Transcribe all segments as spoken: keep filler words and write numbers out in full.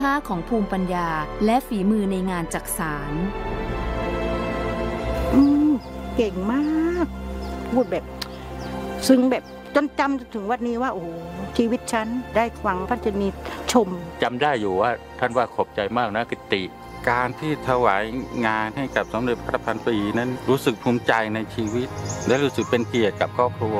ค่าของภูมิปัญญาและฝีมือในงานจักสานอืมเก่งมากพูดแบบซึ้งแบบจนจำถึงวันนี้ว่าโอ้ชีวิตฉันได้ฟังพระชนีชมจำได้อยู่ว่าท่านว่าขอบใจมากนะกิติการที่ถวายงานให้กับสมเด็จพระพันปีนั้นรู้สึกภูมิใจในชีวิตและรู้สึกเป็นเกียรติกับครอบครัว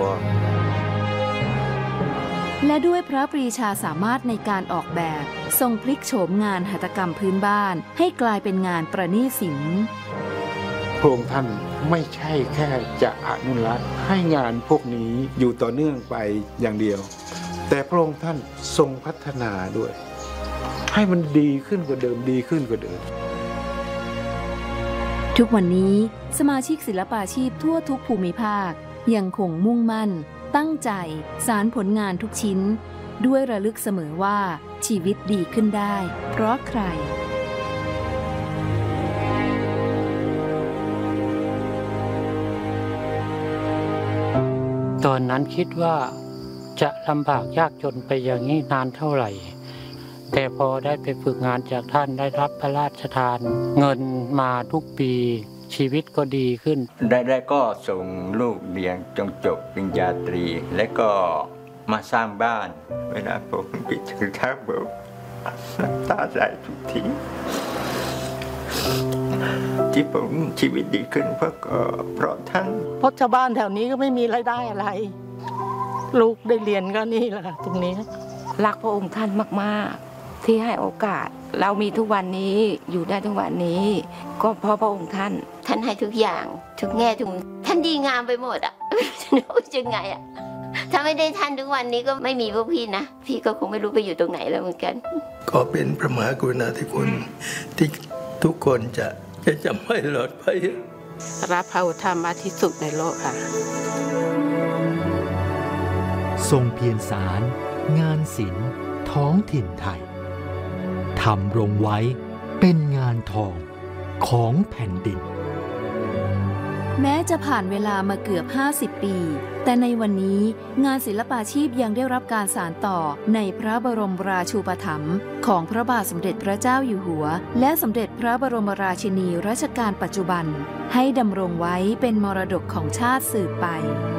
และด้วยพระปรีชาสามารถในการออกแบบทรงพลิกโฉมงานหัตถกรรมพื้นบ้านให้กลายเป็นงานประณีตศิลป์พระองค์ท่านไม่ใช่แค่จะอนุรักษ์ให้งานพวกนี้อยู่ต่อเนื่องไปอย่างเดียวแต่พระองค์ท่านทรงพัฒนาด้วยให้มันดีขึ้นกว่าเดิมดีขึ้นกว่าเดิมทุกวันนี้สมาชิกศิลปาชีพทั่วทุกภูมิภาคยังคงมุ่งมั่นตั้งใจสานผลงานทุกชิ้นด้วยระลึกเสมอว่าชีวิตดีขึ้นได้เพราะใครตอนนั้นคิดว่าจะลำบากยากจนไปอย่างนี้นานเท่าไหร่แต่พอได้ไปฝึกงานจากท่านได้รับพระราชทานเงินมาทุกปีชีวิตก็ดีขึ้นได้ๆก็ส่งลูกเรียนจนจบปริญญาตรีและก็มาสร้างบ้านเวลาผมคิดถึงท่านผมน้ำตาไหลทุกทีที่ผมชีวิตดีขึ้นเพราะก็เพราะท่านเพราะชาวบ้านแถวนี้ก็ไม่มีรายได้อะไรลูกได้เรียนก็นี่แหละตรงนี้รักพระองค์ท่านมากๆที่ให้โอกาสเรามีทุกวันนี้อยู่ได้ทุกวันนี้ก็เพราะพระองค์ท่านท่านให้ทุกอย่างทุกแง่ทุกท่านดีงามไปหมดอ่ะไม่รู้จะไงอ่ะถ้าไม่ได้ท่านทุกวันนี้ก็ไม่มีพวกพี่นะพี่ก็คงไม่รู้ไปอยู่ตรงไหนแล้วเหมือนกันก็เป็นพระมหากรุณาธิคุณที่ทุกคนจะจะจำให้หลอดไปรับพระอุทธรรมมาที่สุดในโลกค่ะทรงเพียรสารงานศิลป์ท้องถิ่นไทยทำรงไว้เป็นงานทองของแผ่นดินแม้จะผ่านเวลามาเกือบห้าสิบปีแต่ในวันนี้งานศิลปาชีพยังได้รับการสานต่อในพระบรมราชูปถัมภ์ของพระบาทสมเด็จพระเจ้าอยู่หัวและสมเด็จพระบรมราชินีรัชกาลปัจจุบันให้ดำรงไว้เป็นมรดกของชาติสืบไป